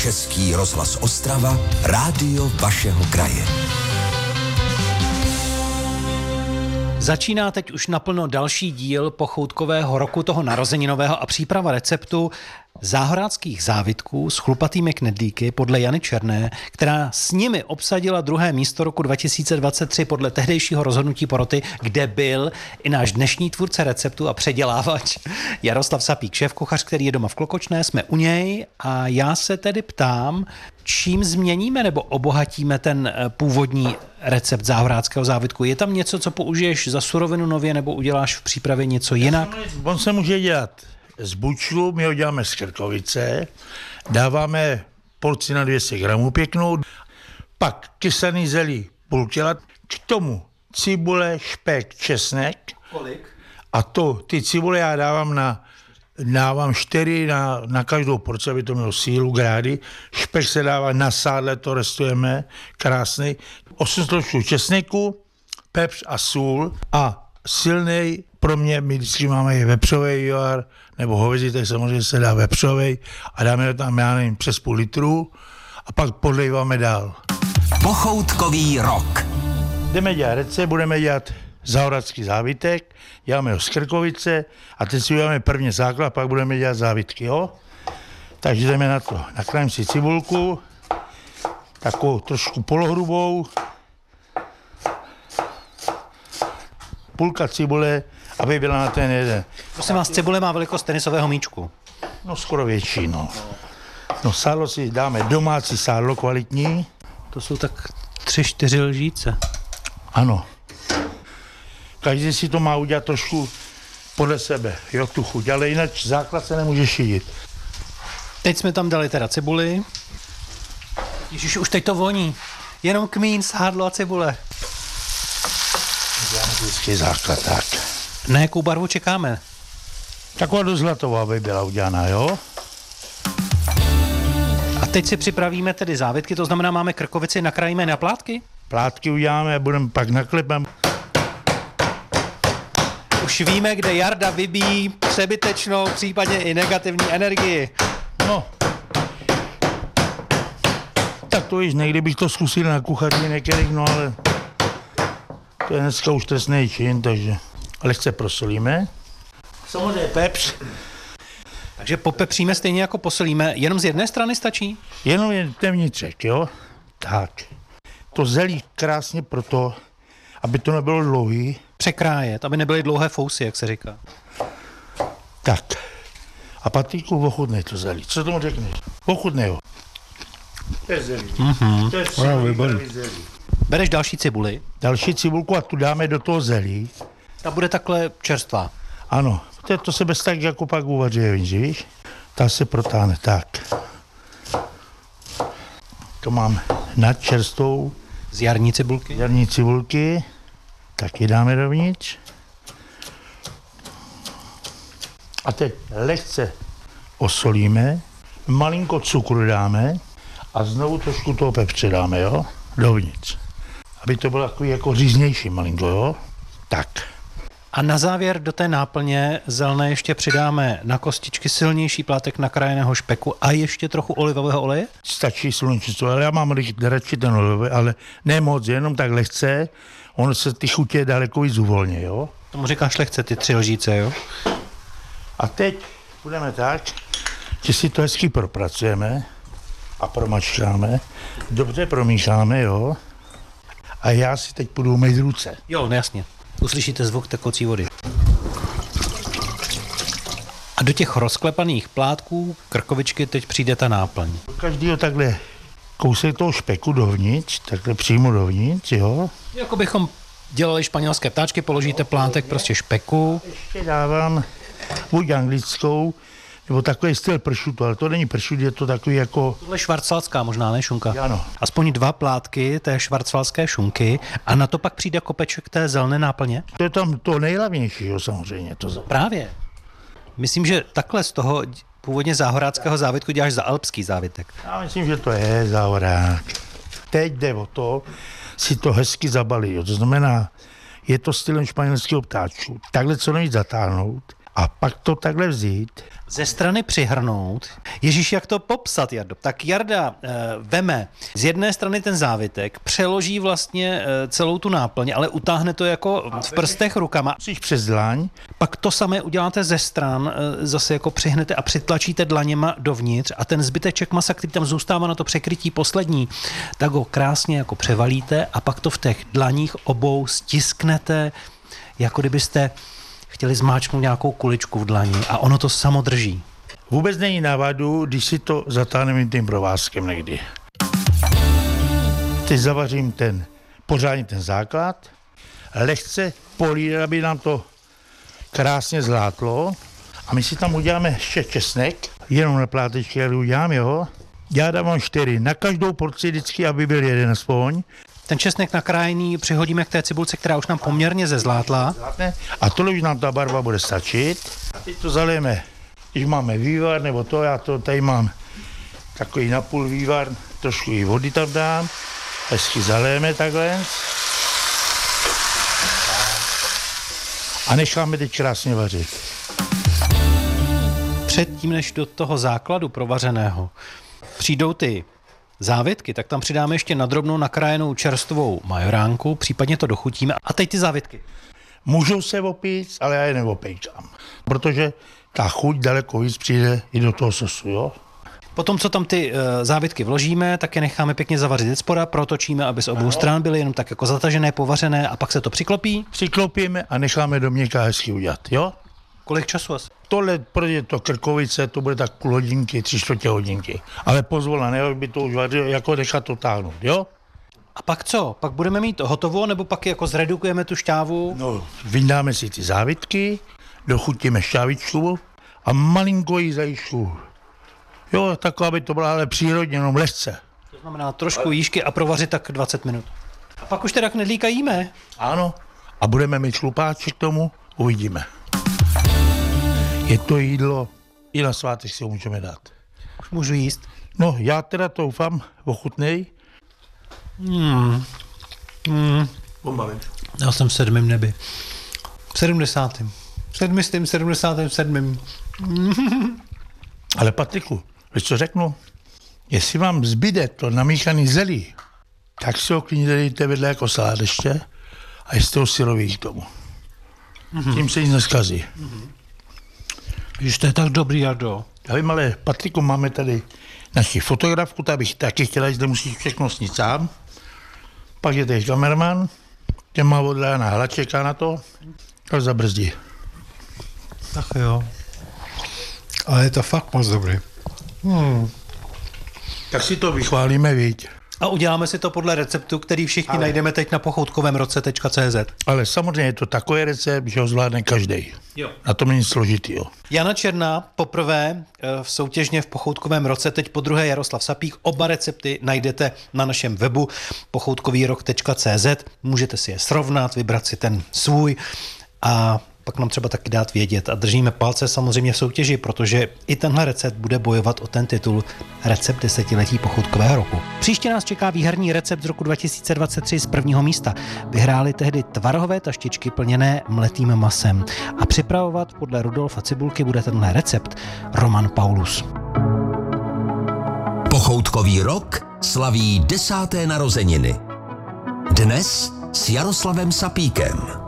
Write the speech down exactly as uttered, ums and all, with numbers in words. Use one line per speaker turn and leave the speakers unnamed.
Český rozhlas Ostrava, rádio vašeho kraje.
Začíná teď už naplno další díl pochoutkového roku toho narozeninového a příprava receptu záhoráckých závitků s chlupatými knedlíky podle Jany Černé, která s nimi obsadila druhé místo roku dva tisíce dvacet tři podle tehdejšího rozhodnutí poroty, kde byl i náš dnešní tvůrce receptu a předělávač Jaroslav Sapík, šéfkuchař, který je doma v Klokočné, jsme u něj a já se tedy ptám, čím změníme nebo obohatíme ten původní recept záhoráckého závitku. Je tam něco, co použiješ za surovinu nově nebo uděláš v přípravě něco jinak?
On se může dělat z bučlu, my ho děláme z krkovice, dáváme porci na dvě stě gramů pěknou, pak kysaný zelí půl kila, k tomu cibule, špek, česnek.
Kolik?
A to, ty cibule já dávám na dávám čtyři na, na každou porci, aby to mělo sílu, grády. Špek se dává na sádle, to restujeme, krásný. osm trošku česneku, pepř a sůl a silnej, pro mě, my vždycky máme i vepřovej joar, nebo hovězí, tak samozřejmě se dá vepřovej a dáme tam, já nevím, přes půl litru a pak podlejváme dál.
Pochoutkový rok.
Jdeme dělat recept, budeme dělat záhoracký závitek, děláme ho z krkovice a teď si uděláme prvně základ, pak budeme dělat závitky, jo? Takže jdeme na to. Nakrájím si cibulku, takovou trošku polohrubou, půlka cibule, aby byla na ten jeden.
Prosím vás, cibule má velikost tenisového míčku.
No skoro větší, no. No sádlo si dáme domácí sádlo, kvalitní.
To jsou tak tři, čtyři lžíce.
Ano. Každý si to má udělat trošku podle sebe, jo, tu chuť, ale jinak základ se nemůže šidit.
Teď jsme tam dali teda cibuli. Ježiš, už teď to voní. Jenom kmín, sádlo a cibule.
Děláme vždycky základ, tak.
Na jakou barvu čekáme?
Taková do zlatová, aby byla udělaná, jo?
A teď si připravíme tedy závitky, to znamená, máme krkovici, nakrájíme na plátky?
Plátky uděláme a budeme pak naklepem.
Už víme, kde Jarda vybíjí přebytečnou, případně i negativní energii.
No. Tak to již někdy bych to zkusil na kuchaři některých, no ale to je dneska už trestný čin, takže lehce prosolíme. Samozřejmě pepř.
Takže popepříme stejně jako posolíme, jenom z jedné strany stačí?
Jenom je ten vnitřek, jo? Tak. To zelí krásně proto, aby to nebylo dlouhý.
Překrájet, aby nebyly dlouhé fousy, jak se říká.
Tak. A Patriku, ochutnej to zelí. Co tomu řekneš? Ochutnej ho. To je zelí.
Mm-hmm.
To je
wow,
zelí.
Bereš další cibuli.
Další cibulku a tu dáme do toho zelí.
Ta bude takhle čerstvá.
Ano. To, to se bez tak jako pak uvaří, víš? Ta se protáhne tak. To mám nad čerstvou.
Z jarní cibulky.
Jarní cibulky. Taky dáme dovnitř. A teď lehce osolíme, malinko cukru dáme a znovu trošku toho pepře dáme, jo, dovnitř. Aby to bylo takový jako říznější malinko, jo. Tak.
A na závěr do té náplně zelené ještě přidáme na kostičky silnější plátek nakrájeného špeku a ještě trochu olivového oleje?
Stačí slunečnicou, ale já mám radši ten olivový, ale ne moc, jenom tak lehce. Ono se ty chutě daleko víc uvolně, jo.
Tomu říkáš lehce, ty tři lžíce, jo?
A teď budeme tak, že si to hezky propracujeme a promačkáme, dobře promícháme, jo. A já si teď půjdu umýt ruce.
Jo, no jasně. Uslyšíte zvuk tekoucí vody. A do těch rozklepaných plátků krkovičky teď přijde ta náplň.
Každýho takhle kousek toho špeku dovnitř, takhle přímo dovnitř, jo.
Jako bychom dělali španělské ptáčky, položíte plátek prostě špeku.
Ještě dávám buď anglickou, nebo takový styl pršutu, ale to není pršut, je to takový jako...
Tohle je švarcvalská možná, ne šunka?
Ano.
Aspoň dva plátky té švarcvalské šunky a na to pak přijde kopeček té zelené náplně?
To je tam to nejhlavnější, jo, samozřejmě. To za...
Právě. Myslím, že takhle z toho původně záhoráckého závitku děláš za alpský závitek.
Já myslím, že to je záhorák. Teď jde o to, si to hezky zabalí, jo. To znamená, je to stylem španělského ptáčku. Takhle co nejvíc zatáhnout a pak to takhle vzít.
Ze strany přihrnout. Ježíš, jak to popsat, Jardo? Tak Jarda e, veme z jedné strany ten závitek, přeloží vlastně e, celou tu náplň, ale utáhne to jako v prstech rukama.
Musíš přes dlaň.
Pak to samé uděláte ze stran, e, zase jako přihnete a přitlačíte dlaněma dovnitř a ten zbyteček masa, který tam zůstává na to překrytí poslední, tak ho krásně jako převalíte a pak to v těch dlaních obou stisknete, jako kdybyste chtěli zmáčknout nějakou kuličku v dlani a ono to samo drží.
Vůbec není návadu, když si to zatáhneme tím provázkem někdy. Teď zavařím ten, pořádně ten základ, lehce polít, aby nám to krásně zlátlo a my si tam uděláme ještě česnek, jenom na plátečky, jak udělám, jo. Já dávám čtyři, na každou porci vždycky, aby byl jeden aspoň.
Ten česnek nakrájený přihodíme k té cibulce, která už nám poměrně zezlátla.
A tohle už nám ta barva bude stačit. A teď to zalijeme, když máme vývar, nebo to, já to tady mám takový napůl vývar, trošku i vody tam dám, hezky zalijeme takhle. A necháme teď krásně vařit.
Předtím, než do toho základu provařeného přijdou ty závitky, tak tam přidáme ještě nadrobnou nakrájenou čerstvou majoránku, případně to dochutíme. A teď ty závitky.
Můžou se opít, ale já je neopejčám, protože ta chuť daleko víc přijde i do toho sosu, jo.
Potom, co tam ty e, závitky vložíme, tak je necháme pěkně zavařit ze spoda, protočíme, aby z obou stran byly jenom tak jako zatažené, povařené a pak se to přiklopí.
Přiklopíme a necháme do měka hezky udělat, jo.
Kolik času asi?
Tohle, protože to krkovice, to bude tak půl hodinky, tři čtvrtě hodinky. Ale pozvolna, ne, by to už vařilo, jako nechat to táhnout, jo?
A pak co? Pak budeme mít hotovo, nebo pak jako zredukujeme tu šťávu?
No, vyndáme si ty závitky, dochutíme šťávičku a malinko jí zajíčku. Jo, tak, aby to byla ale přírodně, jenom lehce.
To znamená trošku jížky a provařit tak dvacet minut. A pak už teda knedlíka jíme.
Ano, a budeme mít šlupáček k tomu, uvidíme. Je to jídlo, i na svátek si ho můžeme dát.
Už můžu jíst.
No, já teda doufám, ochutnej.
Hmm. Hmm. Já jsem v sedmém nebi. V sedmdesátém. V sedmistým, sedmdesátém sedmém.
Ale Patriku, víš co řeknu? Jestli vám zbyde to namíchaný zelí, tak si ho klidně dejte vedle jako salát ještě a jste ho syrový k tomu. Mm-hmm. Tím se nic neskazí. Mm-hmm.
Víš, to je tak dobrý, Jardo.
Já vím, ale Patriku, máme tady naši fotografku, ta bych taky chtěla, že musíš všechno snít sám. Pak je tady kameraman, ten má oddána hlad, čeká na to, tak zabrzdí.
Tak jo. Ale je to fakt moc dobrý. Hmm.
Tak si to vychválíme, viď.
A uděláme si to podle receptu, který všichni ale najdeme teď na pochoutkovém roce tečka cé zet.
Ale samozřejmě je to takový recept, že ho zvládne každý.
Jo.
Na tom není složitýho.
Jana Černá poprvé v soutěžně v pochoutkovém roce, teď po druhé Jaroslav Sapík. Oba recepty najdete na našem webu pochoutkový rok tečka cé zet. Můžete si je srovnat, vybrat si ten svůj a pak nám třeba taky dát vědět. A držíme palce samozřejmě v soutěži, protože i tenhle recept bude bojovat o ten titul Recept desetiletí pochoutkového roku. Příště nás čeká výherní recept z roku dva tisíce dvacet tři z prvního místa. Vyhráli tehdy tvarohové taštičky plněné mletým masem. A připravovat podle Rudolfa Cibulky bude tenhle recept Roman Paulus.
Pochoutkový rok slaví desáté narozeniny. Dnes s Jaroslavem Sapíkem.